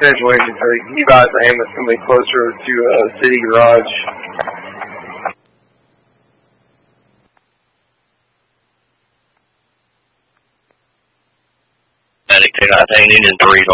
potential agent to keep out the ambulance coming closer to City Garage. Medic 219, engine 3.